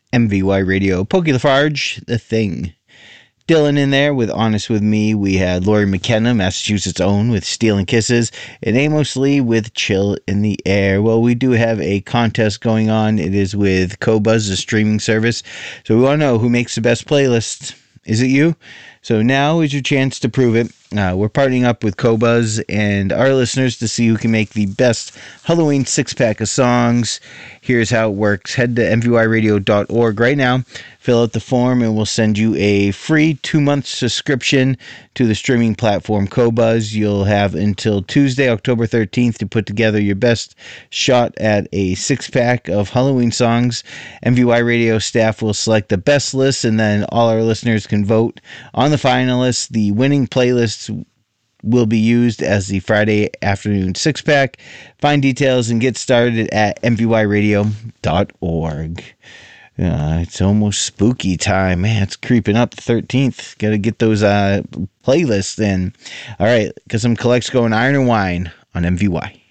MVY Radio. Pokey Lafarge, The Thing. Dylan in there with Honest With Me. We had Lori McKenna, Massachusetts' own, with Stealing Kisses, and Amos Lee with Chill in the Air. Well, we do have a contest going on. It is with Qobuz, the streaming service. So we want to know who makes the best playlist. Is it you? So now is your chance to prove it. We're partnering up with Qobuz and our listeners to see who can make the best Halloween six-pack of songs. Here's how it works. Head to mvyradio.org right now. Fill out the form and we'll send you a free 2-month subscription to the streaming platform Qobuz. You'll have until Tuesday, October 13th to put together your best shot at a six-pack of Halloween songs. MVY Radio staff will select the best list, and then all our listeners can vote on the finalists. The winning playlists will be used as the Friday afternoon six-pack. Find details and get started at mvyradio.org. It's almost spooky time. Man, it's creeping up the 13th. Got to get those playlists in. All right, got some collects going. Iron and Wine on MVY.